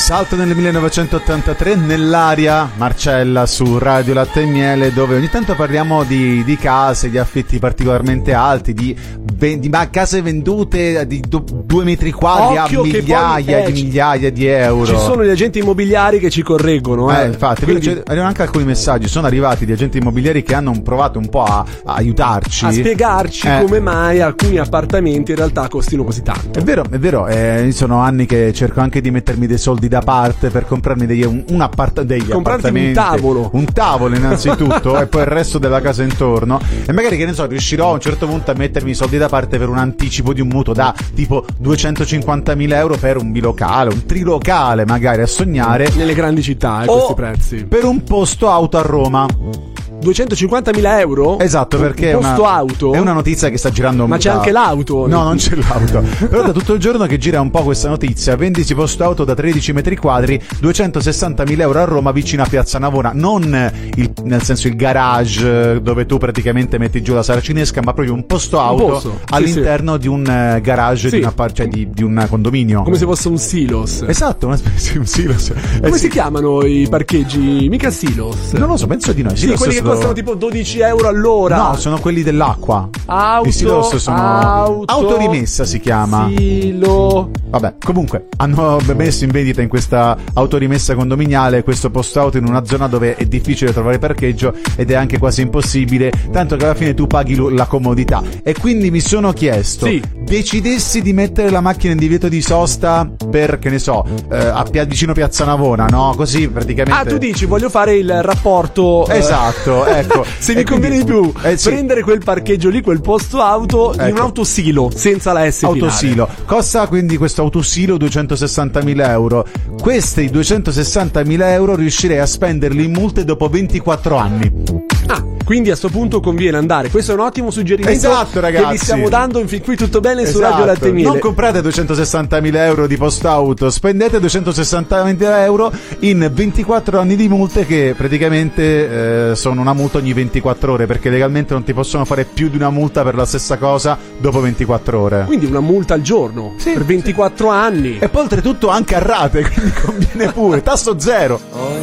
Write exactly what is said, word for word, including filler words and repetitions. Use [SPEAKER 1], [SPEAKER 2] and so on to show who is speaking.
[SPEAKER 1] salto nel millenovecentottantatré nell'aria Marcella su Radio Latte e Miele, dove ogni tanto parliamo di, di case, di affitti particolarmente alti, di, di case vendute di do, due metri quadri
[SPEAKER 2] Occhio
[SPEAKER 1] a migliaia
[SPEAKER 2] poi, eh,
[SPEAKER 1] di migliaia di euro.
[SPEAKER 2] Ci sono gli agenti immobiliari che ci correggono, eh,
[SPEAKER 1] eh infatti. Quindi arrivano anche alcuni messaggi, sono arrivati di agenti immobiliari che hanno provato un po' a, a aiutarci,
[SPEAKER 2] a spiegarci
[SPEAKER 1] eh.
[SPEAKER 2] come mai alcuni appartamenti in realtà costino così tanto.
[SPEAKER 1] È vero, è vero, eh, sono anni che cerco anche di mettermi dei soldi da parte per comprarmi degli, un, un appart- degli
[SPEAKER 2] Comprarti
[SPEAKER 1] appartamenti,
[SPEAKER 2] un tavolo
[SPEAKER 1] un tavolo innanzitutto e poi il resto della casa intorno, e magari, che ne so, riuscirò a un certo punto a mettermi i soldi da parte per un anticipo di un mutuo da tipo duecentocinquantamila euro per un bilocale, un trilocale magari, a sognare,
[SPEAKER 2] nelle grandi città, eh,
[SPEAKER 1] o
[SPEAKER 2] questi prezzi,
[SPEAKER 1] per un posto auto a Roma.
[SPEAKER 2] duecentocinquantamila euro?
[SPEAKER 1] Esatto, perché
[SPEAKER 2] un posto
[SPEAKER 1] una,
[SPEAKER 2] auto?
[SPEAKER 1] È una notizia che sta girando un po'.
[SPEAKER 2] Ma c'è
[SPEAKER 1] da...
[SPEAKER 2] anche l'auto?
[SPEAKER 1] No, non c'è l'auto. Però da tutto il giorno che gira un po' questa notizia. Vendisi posto auto da tredici metri quadri, duecentosessantamila euro a Roma, vicino a Piazza Navona. Non il, nel senso il garage dove tu praticamente metti giù la saracinesca, ma proprio un posto auto,
[SPEAKER 2] un posto.
[SPEAKER 1] all'interno sì, sì. di un garage,
[SPEAKER 2] sì.
[SPEAKER 1] di, una, cioè di, di un condominio.
[SPEAKER 2] Come se fosse un silos.
[SPEAKER 1] Esatto, una specie di un silos.
[SPEAKER 2] Come
[SPEAKER 1] eh,
[SPEAKER 2] si
[SPEAKER 1] sì.
[SPEAKER 2] chiamano i parcheggi? Mica silos.
[SPEAKER 1] Non lo so, penso di no.
[SPEAKER 2] Sì, quelli che costano tipo dodici euro all'ora.
[SPEAKER 1] No, sono quelli dell'acqua.
[SPEAKER 2] Auto,
[SPEAKER 1] i silos sono
[SPEAKER 2] auto,
[SPEAKER 1] autorimessa, si chiama.
[SPEAKER 2] Silo.
[SPEAKER 1] Vabbè, comunque hanno messo in vendita in questa autorimessa condominiale questo posto auto in una zona dove è difficile trovare parcheggio ed è anche quasi impossibile, tanto che alla fine tu paghi la comodità. E quindi mi sono chiesto,
[SPEAKER 2] sì,
[SPEAKER 1] decidessi di mettere la macchina in divieto di sosta per, che ne so, eh, a Pia- vicino Piazza Navona, no? Così praticamente.
[SPEAKER 2] Ah, tu dici voglio fare il rapporto.
[SPEAKER 1] Esatto,
[SPEAKER 2] eh...
[SPEAKER 1] ecco.
[SPEAKER 2] Se mi conviene di più
[SPEAKER 1] eh, sì.
[SPEAKER 2] prendere quel parcheggio lì, quel posto auto, ecco, in un autosilo senza la S finale.
[SPEAKER 1] Autosilo. Costa quindi questo autosilo duecentosessantamila euro. Questi duecentosessantamila euro riuscirei a spenderli in multe dopo ventiquattro anni.
[SPEAKER 2] Ah, quindi a sto punto conviene andare. Questo è un ottimo suggerimento.
[SPEAKER 1] Esatto, ragazzi.
[SPEAKER 2] Che vi stiamo dando fin qui tutto bene, esatto, su Radio Latte e Miele.
[SPEAKER 1] Non comprate duecentosessantamila euro di posto auto, spendete duecentosessantamila euro in ventiquattro anni di multe, che praticamente eh, sono una multa ogni ventiquattro ore, perché legalmente non ti possono fare più di una multa per la stessa cosa dopo ventiquattro ore.
[SPEAKER 2] Quindi una multa al giorno, sì, per ventiquattro sì. anni.
[SPEAKER 1] E poi oltretutto anche a rate, quindi conviene pure, tasso zero.